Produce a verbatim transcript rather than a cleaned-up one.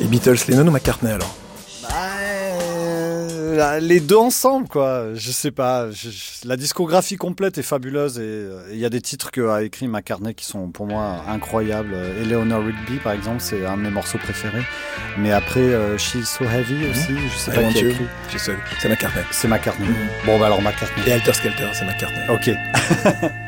Les Beatles, Lennon ou McCartney alors? Bah, les deux ensemble, quoi. Je sais pas. Je, je, la discographie complète est fabuleuse et il y a des titres qu'a écrit McCartney qui sont pour moi incroyables. Eleanor Rigby, par exemple, c'est un de mes morceaux préférés. Mais après, euh, She's So Heavy aussi, mmh. je sais I pas qui a écrit. C'est McCartney. C'est McCartney. Mmh. Bon, bah alors McCartney. Et Helter Skelter, c'est McCartney. Ok.